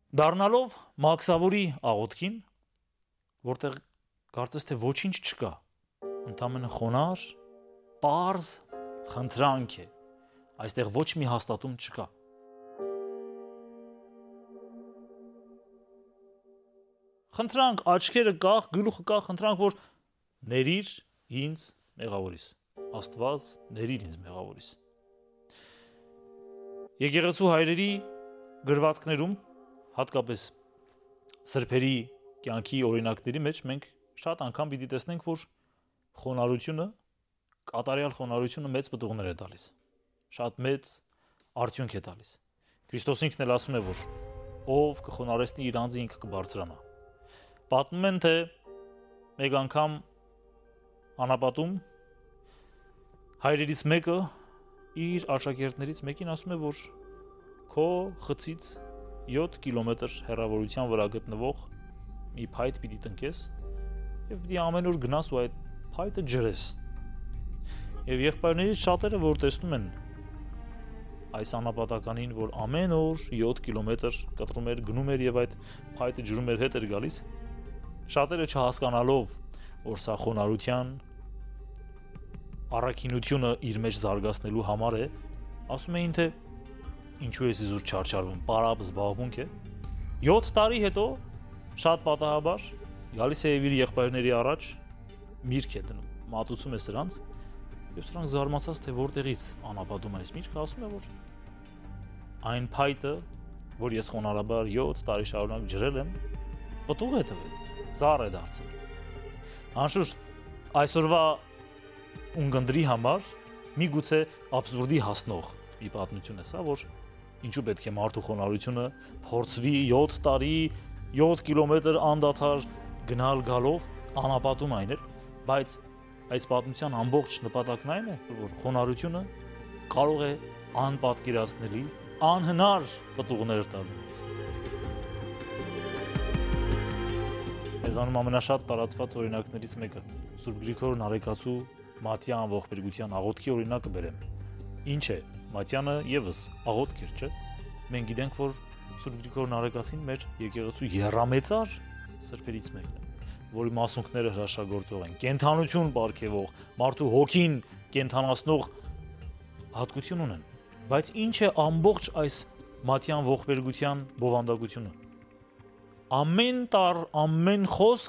Դառնալով Մաքսավուրի աղոթքին, որտեղ կարծես թե ոչինչ չկա, ընդամենը խոնար, պարզ խնդրանք է, այստեղ ոչ մի հաստատում չկա։ Խնդրանք, աչքերը կախ, գլուխը կախ, խնդրանք, որ ներիր ինձ մեղավորիս, Աստված ներիր ինձ մեղավորիս։ Եկեղեցու հայրերի գրվածքներում, հատկապես սրբերի կյանքի օրինակների մեջ մենք շատ անգամ պիտի տեսնենք, որ խոնարհությունը, կատարյալ խոնարհությունը մեծ պտուղներ է տալիս, շատ մեծ արդյունք է տալիս։ Քրիստոս ինքն էլ ասում է, որ ով կխոնարհեցնի իր անձը ինքը կբարձրանա։ Պատմում են, թե մեկ անգամ անապատում հայրերից մեկը իր աշակերտներից մեկին ասում է, որ քո խցից 7 կիլոմետր հեռավորության վրա գտնվող մի փայտ պիտի տնկես եւ պիտի ամեն օր գնաս ու այդ փայտը ջրես։ Եվ եղբայրներից շատերը, որ տեսնում են այս անապատականին, որ ամեն օր 7 կիլոմետր կտրում էր, գնում էր եւ այդ փայտը ջրում էր, հետ էր գալիս, շատերը չհասկանալով, որ սա խոնարհության առաքինությունը իր մեջ զարգացնելու համար է, ասում էին, թե ինչու է զուր չարչարվում, պարապ զբաղմունք է։ 7 տարի հետո շատ պատահաբար գալիս է իր եղբայրների առաջ, միրգ է դնում, մատուցում է սրանց, եւ սրանք զարմացած, թե որտեղից անապատում այս միրգը, ասում է, որ այն փայտը, որ ես խոնարհաբար 7 տարի շարունակ ջրել եմ, պտուղ է տվել, ծառ է դարձել։ Անշուշտ այսօրվա ունգնդրի համար միգուցե աբսուրդի հասնող մի պատմություն է սա, որ ինչու պետք է մարդու խոնարհությունը փորձվի 7 տարի 7 կիլոմետր անդադար գնալ գալով անապատում այն էր, բայց այս պատմության ամբողջ նպատակն այն է, որ խոնարհությունը կարող է անպատկերացնելի, անհնար պտուղներ տալ։ Մեզանում ամենաշատ տարածված օրինակներից մեկը Սուրբ Գրիգոր Նարեկացու Մատյան ողբերգության աղոթքի օրինակը բերեմ։ Ինչ է, Մատյանը եւս աղոթք էր, չէ՞։ Մենք գիտենք, որ Սուրբ Գրիգոր Նարեկացին մեր եկեղեցու եռամեծար սրբերից մեկն է, որի մասունքները հրաշագործող են, կենթանություն պարգևող, մարդու հոգին կենթանացնող հատկություն ունեն։ Բայց ինչ է ամբողջ այս Մատյան ողբերգության բովանդակությունը։ Ամեն խոսք